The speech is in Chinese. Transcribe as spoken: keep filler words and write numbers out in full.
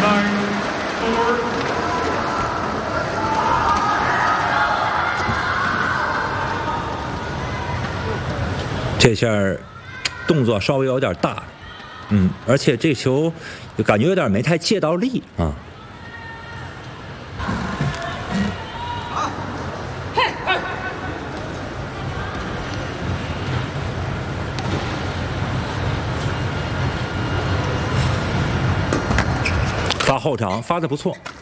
这下动作稍微有点大，嗯，而且这球就感觉有点没太借到力啊。发后场发的不错。